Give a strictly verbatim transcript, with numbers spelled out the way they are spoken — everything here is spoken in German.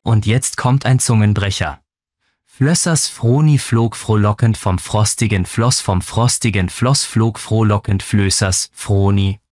Und jetzt kommt ein Zungenbrecher. Flössers Froni flog frohlockend vom frostigen Floss, vom frostigen Floss flog frohlockend Flößers Froni